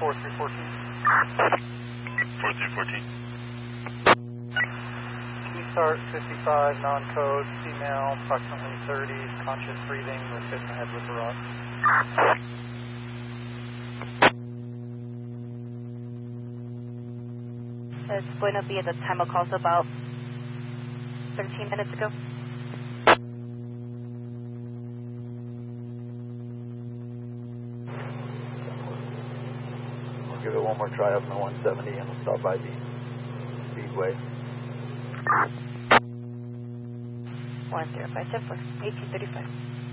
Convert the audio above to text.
4314. 4314. Key start 55, non-code, female, approximately 30, conscious breathing, was hit in the head with a rock. It's going to be at the time of call, so about 13 minutes ago. We'll give it one more try up in the 170 and we'll stop by the Speedway. 10574, 1835.